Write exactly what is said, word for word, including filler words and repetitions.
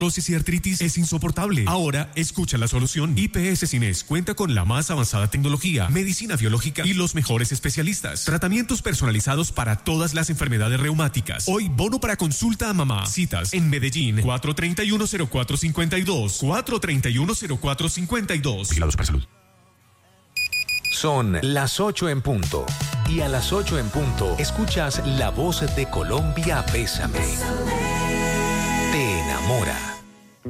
y artritis es insoportable. Ahora, escucha la solución. I P S Cines cuenta con la más avanzada tecnología, medicina biológica y los mejores especialistas. Tratamientos personalizados para todas las enfermedades reumáticas. Hoy, bono para consulta a mamá. Citas en Medellín, cuatro treinta y uno cero cuatro cincuenta y dos, cuatro treinta y uno cero cuatro cincuenta y dos. Vigilados para salud. Son las ocho en punto. Y a las ocho en punto, escuchas La Voz de Colombia, Bésame. Te enamora.